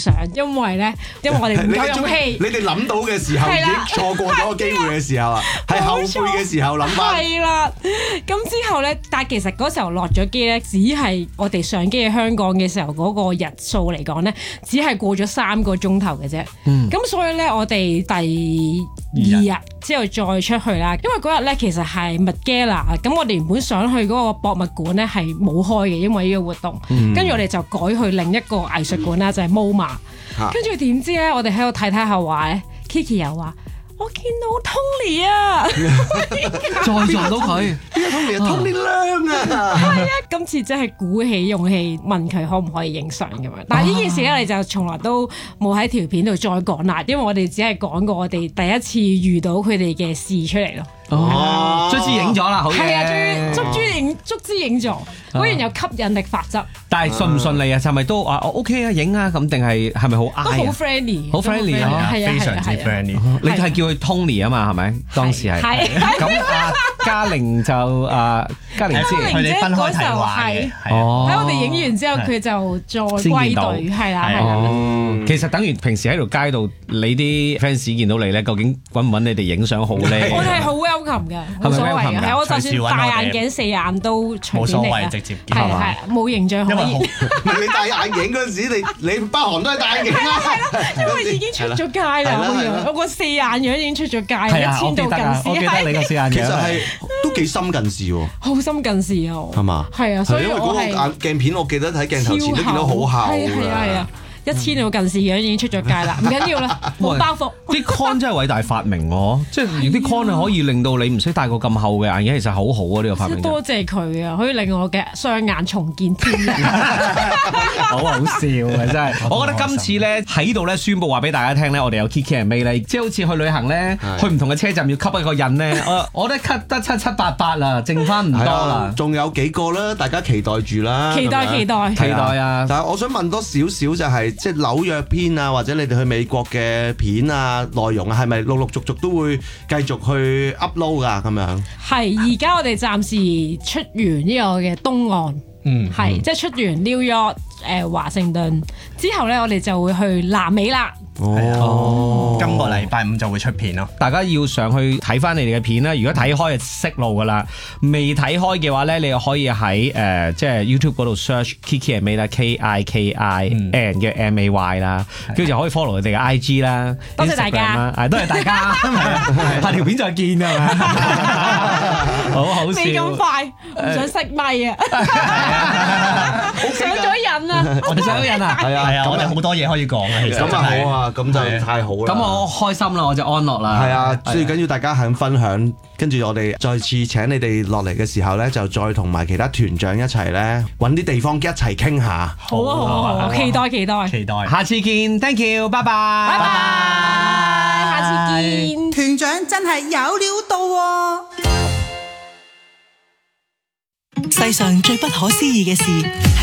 相，因為我哋唔夠勇氣。 你哋諗到嘅時候已經錯過咗個機會嘅時候啊，係後悔嘅時候諗翻。 係啦，咁之後咧，但係其實嗰時候落咗機咧，只係我哋上機喺香港嘅時候嗰個日數嚟講咧，只係過咗3個鐘頭嘅啫。咁所以咧，我哋第2日之後再出去啦，因為嗰日咧其實係 Margiela， 咁我哋原本想去嗰個博物館咧係冇開嘅，因為呢個活動，跟住我哋就改去另一個藝術館啦，就係 MoMA。跟住點知咧，我哋喺度睇下話咧 ，Kiki 又話。我見到 Tony 啊， 再撞到佢， 邊個 Tony 靚啊！ 係啊，今次真係鼓起勇氣問佢可唔可以影相咁樣。但係呢件事咧，我哋就從來都冇喺條片度再講啦，因為我哋只係講過我哋第一次遇到佢哋嘅事出嚟咯。 哦，卒之影咗啦，好嘢！ 係啊，卒之影咗，果然有吸引力法則。 但係順唔順利啊？係咪都話我 OK 啊，影啊咁，定係咪好挨啊？ 都好 friendly， 好 friendly 啊， 非常之 friendly。 你係叫佢 Tony 啊嘛，係咪？當時係。咁嘉玲就嘉玲姐佢哋分開提話嘅。 哦， 喺我哋影完之後，佢就再歸隊，係啦。 其實等於平時喺條街度，你啲 fans 見到你咧，究竟揾唔揾你哋影相好咧？ 我哋係好 welcome 嘅，冇所謂嘅。係我就算戴眼鏡、四眼都隨便嚟嘅， 直接係冇形象可以。 你戴眼鏡嗰陣時，你北韓都係戴眼鏡啦。 係啦，因為已經出咗街啦，我個四眼樣已經出咗街，1000度近視。 我記得你個四眼樣。 其實係都幾深近視喎。 好深近視啊！ 係嘛？ 係啊，所以因為嗰個眼鏡片，我記得喺鏡頭前都見到好厚㗎。 係啊。1000度近視樣已經出咗街啦，唔緊要啦，冇包袱。 啲 con 真係偉大發明喎，即係啲 con 係可以令到你唔使戴個咁厚嘅眼鏡，其實好好啊！呢個發明。 多謝佢啊，可以令我嘅雙眼重見天日。 好好笑啊！真係，我覺得今次咧喺度咧宣佈話俾大家聽咧，我哋有 Kiki and May 咧，即係好似去旅行咧，去唔同嘅車站要吸一個印咧，我覺得吸得七七八八啦，剩翻唔多啦。 仲有幾個啦，大家期待住啦。 期待啊！但係我想問多少少就係。即係紐約篇啊，或者你哋去美國嘅片啊，內容啊，係咪陸陸續續都會繼續去 upload 㗎？咁樣係，而家我哋暫時出完呢個嘅東岸，係即係出完 New York、華盛頓之後咧，我哋就會去南美啦。 哦，今個禮拜5就會出片咯。 大家要上去睇翻你哋嘅片啦。如果睇開就識路噶啦，未睇開嘅話咧，你又可以喺即係 YouTube 嗰度 search Kiki and May 啦，KIKI and 嘅 MAY 啦，跟住就可以 follow 佢哋嘅 IG 啦。 多謝大家， 多謝大家，下條片再見啊！好好笑， 未咁快，唔想熄咪啊！上咗癮啊！ 我哋上咗癮啊！ 係啊，我哋好多嘢可以講啊，其實咁啊好啊，咁就太好啦。 咁我開心啦，我就安樂啦。 係啊，最緊要大家肯分享，跟住我哋再次請你哋落嚟嘅時候咧，就再同埋其他團長一齊咧，揾啲地方一齊傾下。 好啊，期待， 下次見 ，thank you，拜拜， 拜拜，下次見。 團長真係有料到喎！世上最不可思議嘅事係